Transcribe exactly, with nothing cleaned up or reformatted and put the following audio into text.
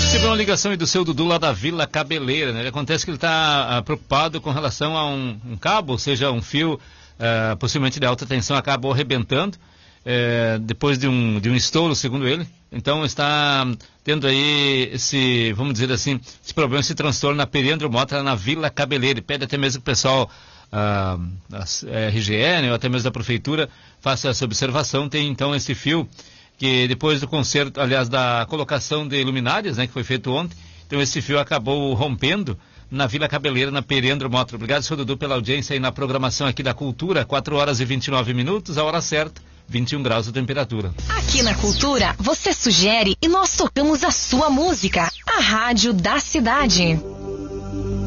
Recebeu uma ligação aí do seu Dudu lá da Vila Cabeleira, né? Acontece que ele está preocupado com relação a um, um cabo, ou seja, um fio uh, possivelmente de alta tensão acabou arrebentando uh, depois de um, de um estouro, segundo ele. Então está tendo aí esse, vamos dizer assim, esse problema, esse transtorno na Periandro Mota, na Vila Cabeleira. E pede até mesmo que o pessoal uh, da R G E, né, ou até mesmo da Prefeitura, faça essa observação. Tem então esse fio que depois do conserto, aliás, da colocação de luminárias, né, que foi feito ontem, então esse fio acabou rompendo na Vila Cabeleira, na Periandro Mota. Obrigado, senhor Dudu, pela audiência aí na programação aqui da Cultura, quatro horas e vinte e nove minutos, a hora certa, vinte e um graus de temperatura. Aqui na Cultura, você sugere e nós tocamos a sua música, a rádio da cidade.